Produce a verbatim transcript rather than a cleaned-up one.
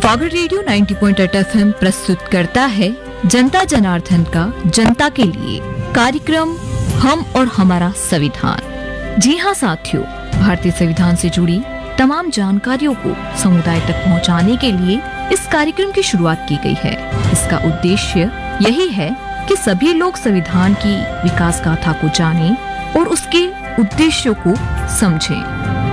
Pocket radio नब्बे point आठ FM प्रस्तुत करता है जनता जनार्दन का जनता के लिए कार्यक्रम हम और हमारा संविधान। जी हाँ साथियों, भारतीय संविधान से जुड़ी तमाम जानकारियों को समुदाय तक पहुंचाने के लिए इस कार्यक्रम की शुरुआत की गई है। इसका उद्देश्य यही है कि सभी लोग संविधान की विकास गाथा को जानें और उसके उद्देश्यों को समझें।